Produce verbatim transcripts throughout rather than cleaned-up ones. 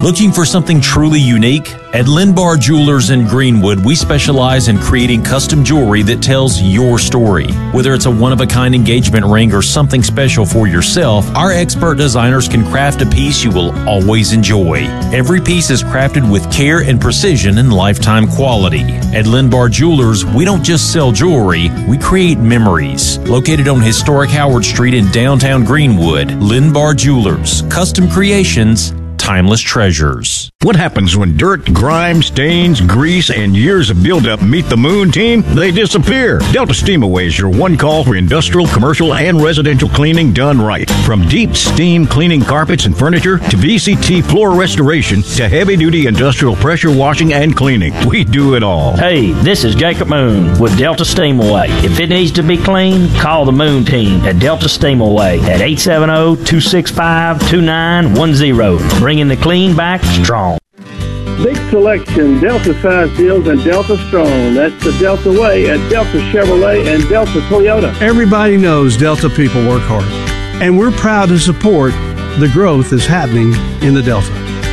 Looking for something truly unique? At Linbar Jewelers in Greenwood, we specialize in creating custom jewelry that tells your story. Whether it's a one-of-a-kind engagement ring or something special for yourself, our expert designers can craft a piece you will always enjoy. Every piece is crafted with care and precision and lifetime quality. At Linbar Jewelers, we don't just sell jewelry, we create memories. Located on historic Howard Street in downtown Greenwood, Linbar Jewelers, custom creations, timeless treasures. What happens when dirt, grime, stains, grease, and years of buildup meet the moon, team? They disappear. Delta Steamaway is your one call for industrial, commercial, and residential cleaning done right. From deep steam cleaning carpets and furniture to V C T floor restoration to heavy-duty industrial pressure washing and cleaning, we do it all. Hey, this is Jacob Moon with Delta Steamaway. If it needs to be clean, call the Moon team at Delta Steamaway at eight seven zero, two six five, two nine one zero. Bringing the clean back strong. Big selection, Delta-sized deals, and Delta Strong. That's the Delta way at Delta Chevrolet and Delta Toyota. Everybody knows Delta people work hard, and we're proud to support the growth that's happening in the Delta.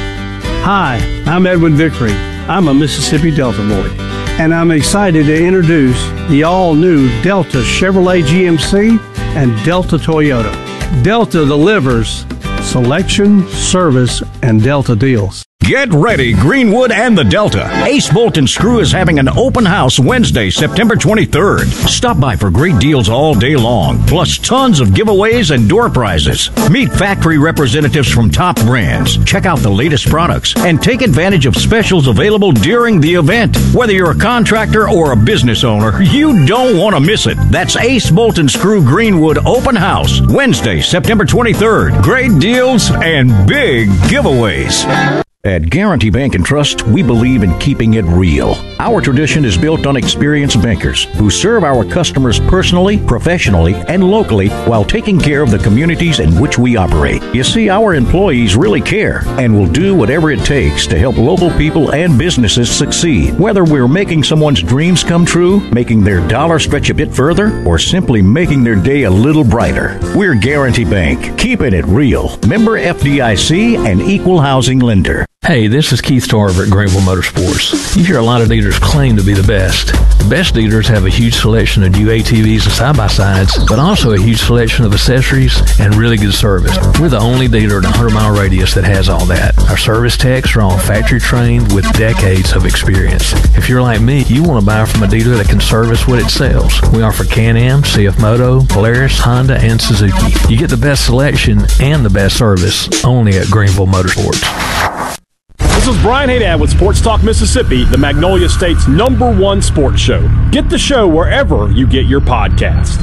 Hi, I'm Edwin Vickery. I'm a Mississippi Delta boy, and I'm excited to introduce the all-new Delta Chevrolet G M C and Delta Toyota. Delta delivers selection, service, and Delta deals. Get ready, Greenwood and the Delta. Ace Bolt and Screw is having an open house Wednesday, September twenty-third. Stop by for great deals all day long, plus tons of giveaways and door prizes. Meet factory representatives from top brands, check out the latest products, and take advantage of specials available during the event. Whether you're a contractor or a business owner, you don't want to miss it. That's Ace Bolt and Screw Greenwood Open House, Wednesday, September twenty-third. Great deals and big giveaways. At Guarantee Bank and Trust, we believe in keeping it real. Our tradition is built on experienced bankers who serve our customers personally, professionally, and locally while taking care of the communities in which we operate. You see, our employees really care and will do whatever it takes to help local people and businesses succeed. Whether we're making someone's dreams come true, making their dollar stretch a bit further, or simply making their day a little brighter, we're Guarantee Bank, keeping it real. Member F D I C and Equal Housing Lender. Hey, this is Keith Tarver at Greenville Motorsports. You hear a lot of dealers claim to be the best. The best dealers have a huge selection of new A T Vs and side-by-sides, but also a huge selection of accessories and really good service. We're the only dealer in a hundred mile radius that has all that. Our service techs are all factory trained with decades of experience. If you're like me, you want to buy from a dealer that can service what it sells. We offer Can-Am, C F Moto, Polaris, Honda, and Suzuki. You get the best selection and the best service only at Greenville Motorsports. This is Brian Haydad with Sports Talk Mississippi, the Magnolia State's number one sports show. Get the show wherever you get your podcast.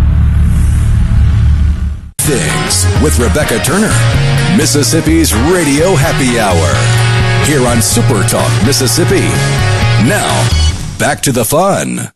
Things with Rebecca Turner, Mississippi's Radio Happy Hour, here on Super Talk Mississippi. Now, back to the fun.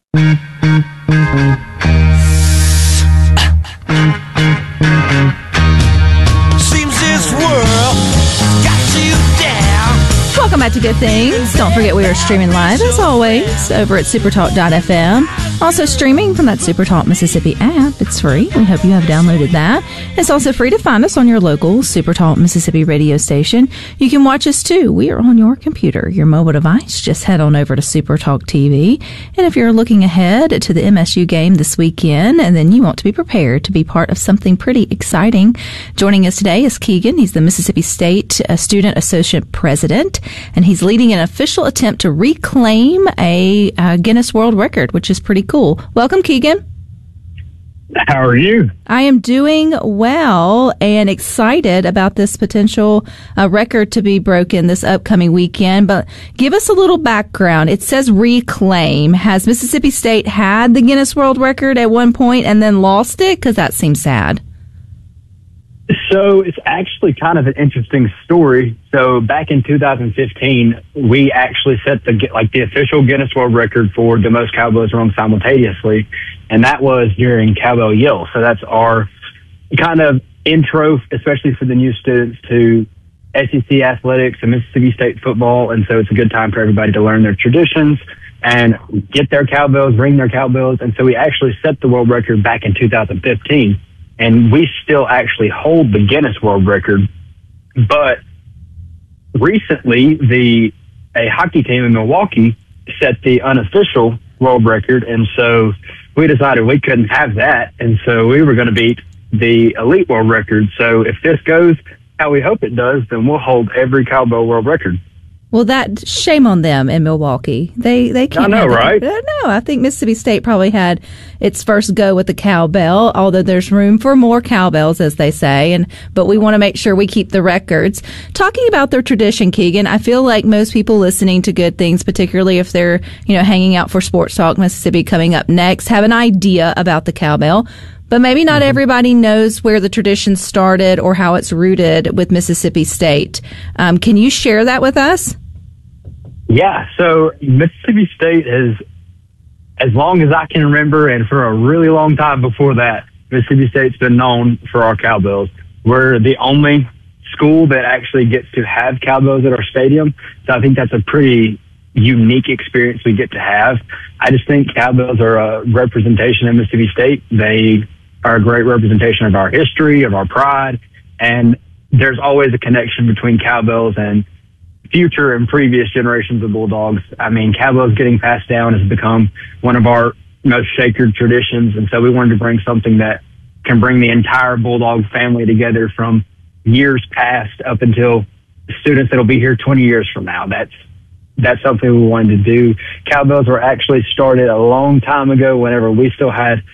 Seems this world got you down. Welcome back to Good Things. Don't forget we are streaming live, as always, over at supertalk dot f m. Also streaming from that Supertalk Mississippi app. It's free. We hope you have downloaded that. It's also free to find us on your local Supertalk Mississippi radio station. You can watch us, too. We are on your computer, your mobile device. Just head on over to Supertalk T V. And if you're looking ahead to the M S U game this weekend, and then you want to be prepared to be part of something pretty exciting, joining us today is Keegan. He's the Mississippi State uh, Student Associate President, and he's leading an official attempt to reclaim a uh, Guinness World Record, which is pretty cool. Welcome, Keegan. How are you? I am doing well and excited about this potential uh, record to be broken this upcoming weekend. But give us a little background. It says reclaim. Has Mississippi State had the Guinness World Record at one point and then lost it? Because that seems sad. So it's actually kind of an interesting story. So back in two thousand fifteen, we actually set the like the official Guinness World Record for the most cowbells rung simultaneously, and that was during Cowbell Yell. So that's our kind of intro, especially for the new students, to S E C athletics and Mississippi State football. And so it's a good time for everybody to learn their traditions and get their cowbells, ring their cowbells. And so we actually set the world record back in two thousand fifteen. And we still actually hold the Guinness World Record. But recently, the a hockey team in Milwaukee set the unofficial world record, and so we decided we couldn't have that, and so we were going to beat the elite world record. So if this goes how we hope it does, then we'll hold every cowbell world record. Well, that shame on them in Milwaukee. They they can't. I know, right? I know. I think Mississippi State probably had its first go with the cowbell, although there's room for more cowbells, as they say. And but we want to make sure we keep the records. Talking about their tradition, Keegan, I feel like most people listening to Good Things, particularly if they're you know hanging out for Sports Talk Mississippi coming up next, have an idea about the cowbell. But maybe not everybody knows where the tradition started or how it's rooted with Mississippi State. Um, can you share that with us? Yeah, so Mississippi State has, as long as I can remember, and for a really long time before that, Mississippi State's been known for our cowbells. We're the only school that actually gets to have cowbells at our stadium, so I think that's a pretty unique experience we get to have. I just think cowbells are a representation of Mississippi State. They are a great representation of our history, of our pride, and there's always a connection between cowbells and future and previous generations of Bulldogs. I mean, cowbells getting passed down has become one of our most sacred traditions, and so we wanted to bring something that can bring the entire Bulldog family together from years past up until students that'll be here twenty years from now. That's that's something we wanted to do. Cowbells were actually started a long time ago whenever we still had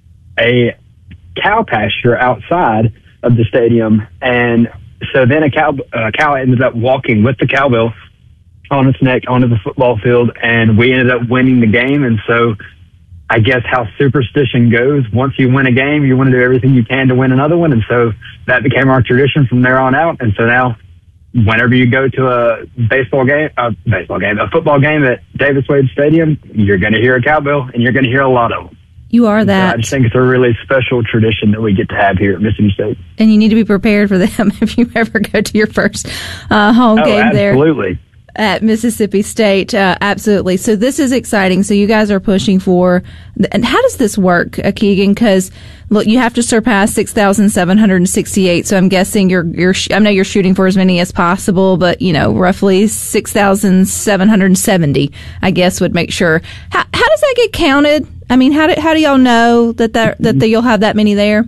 a cow pasture outside of the stadium, and so then a cow a cow ended up walking with the cowbell on its neck onto the football field, and we ended up winning the game. And so I guess how superstition goes, once you win a game, you want to do everything you can to win another one, and so that became our tradition from there on out. And so now whenever you go to a baseball game, a baseball game, a football game at Davis Wade Stadium, you're going to hear a cowbell, and you're going to hear a lot of them. You are that. So I just think it's a really special tradition that we get to have here at Mississippi State. And you need to be prepared for them if you ever go to your first uh, home oh, game there. Absolutely. At Mississippi State. Uh, absolutely. So this is exciting. So you guys are pushing for, and how does this work, uh, Keegan? Because look, you have to surpass six thousand seven hundred sixty-eight. So I'm guessing you're, you're, I know you're shooting for as many as possible, but you know, roughly six thousand seven hundred seventy, I guess, would make sure. How, how does that get counted? I mean, how do, how do y'all know that that, that the, you'll have that many there?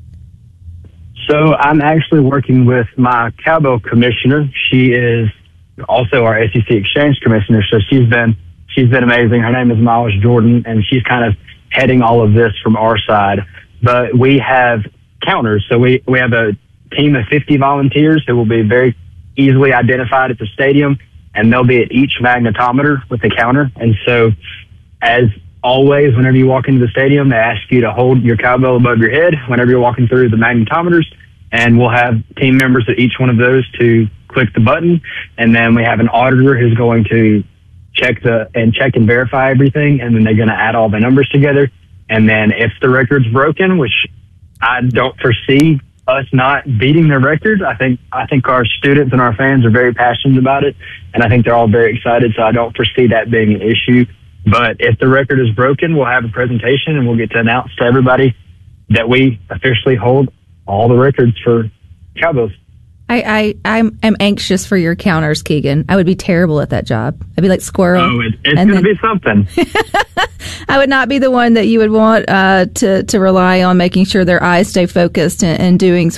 So I'm actually working with my cowbell commissioner. She is also our S E C Exchange commissioner, so she's been she's been amazing. Her name is Miles Jordan, and she's kind of heading all of this from our side. But we have counters, so we, we have a team of fifty volunteers who will be very easily identified at the stadium, and they'll be at each magnetometer with a counter. And so as always, whenever you walk into the stadium, they ask you to hold your cowbell above your head whenever you're walking through the magnetometers, and we'll have team members at each one of those to click the button, and then we have an auditor who's going to check the and check and verify everything, and then they're going to add all the numbers together. And then if the record's broken, which I don't foresee us not beating the record, I think I think our students and our fans are very passionate about it, and I think they're all very excited, so I don't foresee that being an issue. But if the record is broken, we'll have a presentation, and we'll get to announce to everybody that we officially hold all the records for cowbells. I, I, I'm, I'm anxious for your counters, Keegan. I would be terrible at that job. I'd be like Squirrel. Oh, it, it's going to be something. I would not be the one that you would want uh, to, to rely on making sure their eyes stay focused and, and doing